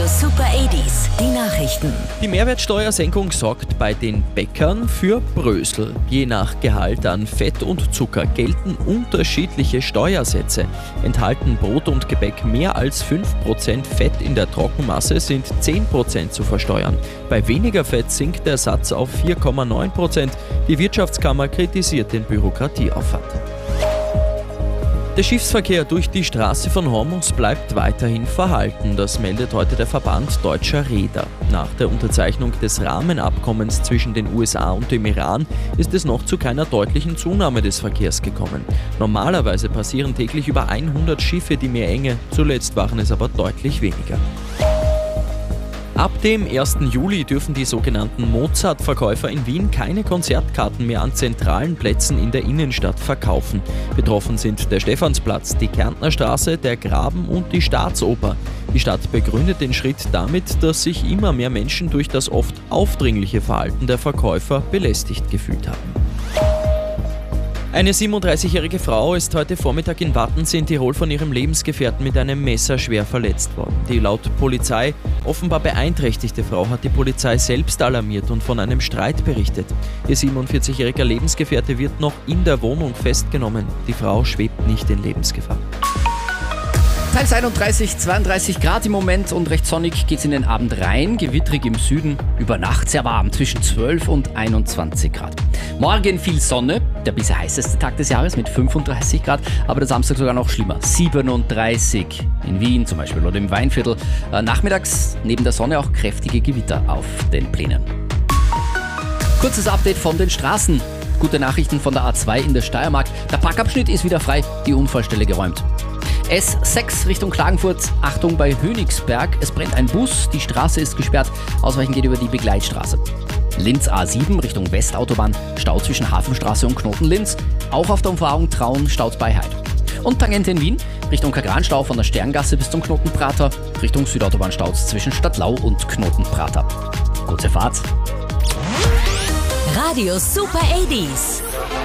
Radio Super 80s, die Nachrichten. Die Mehrwertsteuersenkung sorgt bei den Bäckern für Brösel. Je nach Gehalt an Fett und Zucker gelten unterschiedliche Steuersätze. Enthalten Brot und Gebäck mehr als 5% Fett in der Trockenmasse, sind 10% zu versteuern. Bei weniger Fett sinkt der Satz auf 4,9%. Die Wirtschaftskammer kritisiert den Bürokratieaufwand. Der Schiffsverkehr durch die Straße von Hormuz bleibt weiterhin verhalten. Das meldet heute der Verband Deutscher Reeder. Nach der Unterzeichnung des Rahmenabkommens zwischen den USA und dem Iran ist es noch zu keiner deutlichen Zunahme des Verkehrs gekommen. Normalerweise passieren täglich über 100 Schiffe die Meerenge, zuletzt waren es aber deutlich weniger. Ab dem 1. Juli dürfen die sogenannten Mozart-Verkäufer in Wien keine Konzertkarten mehr an zentralen Plätzen in der Innenstadt verkaufen. Betroffen sind der Stephansplatz, die Kärntner Straße, der Graben und die Staatsoper. Die Stadt begründet den Schritt damit, dass sich immer mehr Menschen durch das oft aufdringliche Verhalten der Verkäufer belästigt gefühlt haben. Eine 37-jährige Frau ist heute Vormittag in Wattens in Tirol von ihrem Lebensgefährten mit einem Messer schwer verletzt worden. Die laut Polizei offenbar beeinträchtigte Frau hat die Polizei selbst alarmiert und von einem Streit berichtet. Ihr 47-jähriger Lebensgefährte wird noch in der Wohnung festgenommen. Die Frau schwebt nicht in Lebensgefahr. Teils 31, 32 Grad im Moment und recht sonnig geht's in den Abend rein. Gewittrig im Süden, über Nacht sehr warm, zwischen 12 und 21 Grad. Morgen viel Sonne, der bisher heißeste Tag des Jahres mit 35 Grad, aber der Samstag sogar noch schlimmer, 37 in Wien zum Beispiel oder im Weinviertel. Nachmittags neben der Sonne auch kräftige Gewitter auf den Plänen. Kurzes Update von den Straßen. Gute Nachrichten von der A2 in der Steiermark. Der Parkabschnitt ist wieder frei, die Unfallstelle geräumt. S6 Richtung Klagenfurt, Achtung bei Hönigsberg, es brennt ein Bus, die Straße ist gesperrt, Ausweichen geht über die Begleitstraße. Linz A7 Richtung Westautobahn, Stau zwischen Hafenstraße und Knoten-Linz, auch auf der Umfahrung Traun, staut bei Heid. Und Tangente in Wien, Richtung Kagranstau von der Sterngasse bis zum Knoten-Prater, Richtung Südautobahn staut zwischen Stadtlau und Knoten-Prater. Gute Fahrt! Radio Super 80s.